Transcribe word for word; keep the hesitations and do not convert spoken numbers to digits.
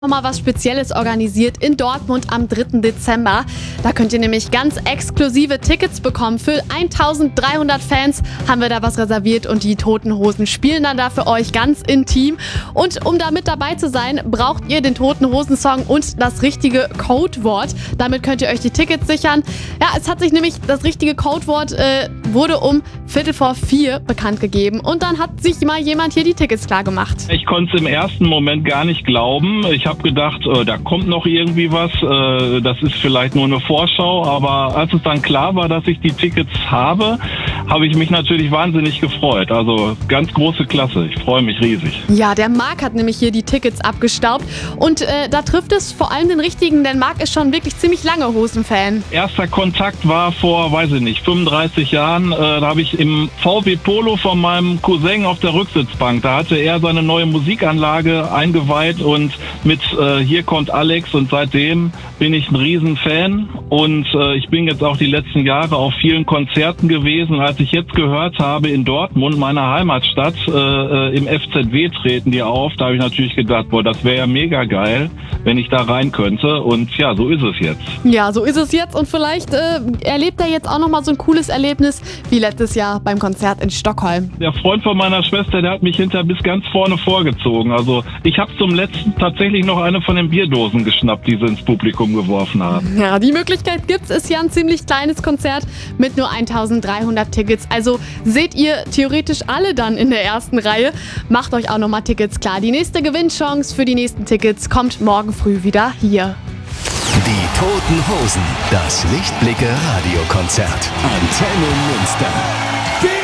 Nochmal was Spezielles organisiert in Dortmund am dritten Dezember. Da könnt ihr nämlich ganz exklusive Tickets bekommen. Für eintausenddreihundert Fans haben wir da was reserviert und die Toten Hosen spielen dann da für euch ganz intim. Und um da mit dabei zu sein, braucht ihr den Toten Hosen Song und das richtige Codewort. Damit könnt ihr euch die Tickets sichern. Ja, es hat sich nämlich das richtige Codewort äh, wurde um Viertel vor vier bekannt gegeben und dann hat sich mal jemand hier die Tickets klar gemacht. Ich konnte es im ersten Moment gar nicht glauben. Ich habe gedacht, äh, da kommt noch irgendwie was. Äh, das ist vielleicht nur eine Vorschau. Aber als es dann klar war, dass ich die Tickets habe, habe ich mich natürlich wahnsinnig gefreut. Also ganz große Klasse. Ich freue mich riesig. Ja, der Marc hat nämlich hier die Tickets abgestaubt. Und äh, da trifft es vor allem den Richtigen, denn Marc ist schon wirklich ziemlich lange Hosen-Fan. Erster Kontakt war vor, weiß ich nicht, fünfunddreißig Jahren. Äh, da habe ich im V W Polo von meinem Cousin auf der Rücksitzbank. Da hatte er seine neue Musikanlage eingeweiht und mit äh, Hier kommt Alex und seitdem bin ich ein Riesenfan und äh, ich bin jetzt auch die letzten Jahre auf vielen Konzerten gewesen. Als ich jetzt gehört habe, in Dortmund, meiner Heimatstadt, äh, im F Z W treten die auf, da habe ich natürlich gedacht, boah, das wäre ja mega geil, wenn ich da rein könnte und ja, so ist es jetzt. Ja, so ist es jetzt und vielleicht äh, erlebt er jetzt auch nochmal so ein cooles Erlebnis wie letztes Jahr beim Konzert in Stockholm. Der Freund von meiner Schwester, der hat mich hinterher bis ganz vorne vorgezogen. Also ich habe zum letzten tatsächlich noch eine von den Bierdosen geschnappt, die sie ins Publikum geworfen haben. Ja, die Möglichkeit gibt's. Ist ja ein ziemlich kleines Konzert mit nur eintausenddreihundert Tickets. Also seht ihr theoretisch alle dann in der ersten Reihe. Macht euch auch nochmal Tickets klar. Die nächste Gewinnchance für die nächsten Tickets kommt morgen früh wieder hier. Die Toten Hosen, das Lichtblicke Radiokonzert. Antenne Münster.